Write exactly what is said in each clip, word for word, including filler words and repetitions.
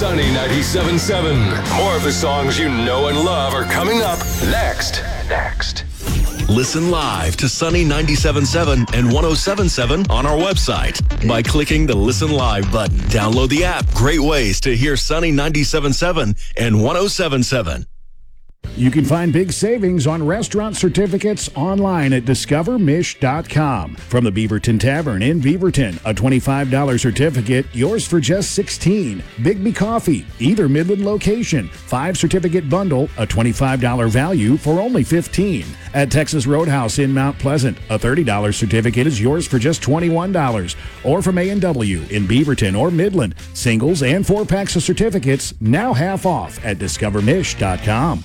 Sunny ninety-seven point seven. More of the songs you know and love are coming up next. Next. Listen live to Sunny ninety-seven point seven and one oh seven point seven on our website by clicking the Listen Live button. Download the app. Great ways to hear Sunny ninety-seven point seven and one oh seven point seven. You can find big savings on restaurant certificates online at discover mish dot com. From the Beaverton Tavern in Beaverton, a twenty-five dollars certificate, yours for just sixteen dollars. Bigby Coffee, either Midland location, five certificate bundle, a twenty-five dollars value for only fifteen dollars. At Texas Roadhouse in Mount Pleasant, a thirty dollars certificate is yours for just twenty-one dollars. Or from A and W in Beaverton or Midland, singles and four packs of certificates now half off at discover mish dot com.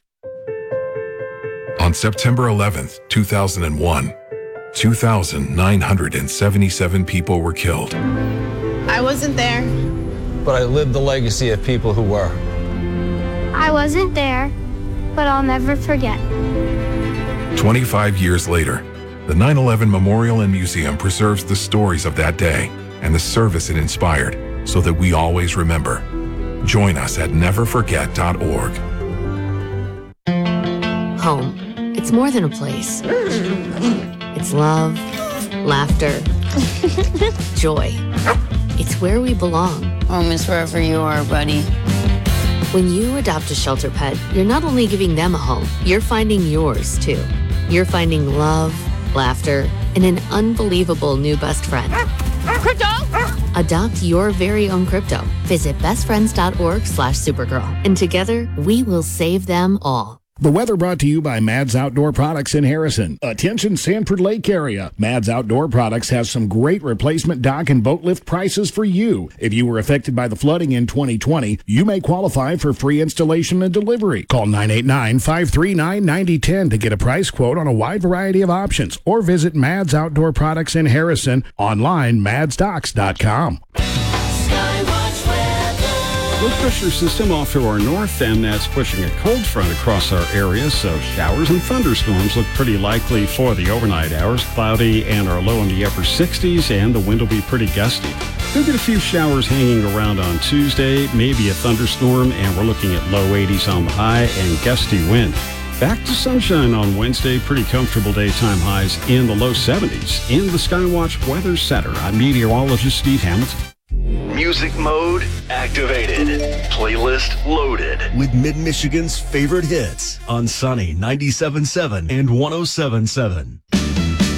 On September eleventh, two thousand one, two thousand nine hundred seventy-seven people were killed. I wasn't there. But I lived the legacy of people who were. I wasn't there, but I'll never forget. twenty-five years later, the nine eleven Memorial and Museum preserves the stories of that day and the service it inspired so that we always remember. Join us at never forget dot org. Home. It's more than a place. It's love, laughter, joy. It's where we belong. Home is wherever you are, buddy. When you adopt a shelter pet, you're not only giving them a home, you're finding yours too. You're finding love, laughter, and an unbelievable new best friend. Crypto! Adopt your very own crypto. Visit bestfriends.org slash supergirl. And together, we will save them all. The weather brought to you by Mads Outdoor Products in Harrison. Attention Sanford Lake area. Mads Outdoor Products has some great replacement dock and boat lift prices for you. If you were affected by the flooding in twenty twenty, you may qualify for free installation and delivery. Call nine eight nine, five three nine, nine oh one oh to get a price quote on a wide variety of options or visit Mads Outdoor Products in Harrison online, mads docks dot com. Low pressure system off to our north, and that's pushing a cold front across our area, so showers and thunderstorms look pretty likely for the overnight hours. Cloudy and our low in the upper sixties, and the wind will be pretty gusty. We'll get a few showers hanging around on Tuesday, maybe a thunderstorm, and we're looking at low eighties on the high and gusty wind. Back to sunshine on Wednesday, pretty comfortable daytime highs in the low seventies. In the Skywatch Weather Center, I'm meteorologist Steve Hamilton. Music mode activated. Playlist loaded. With Mid-Michigan's favorite hits on Sunny ninety-seven point seven and one oh seven point seven.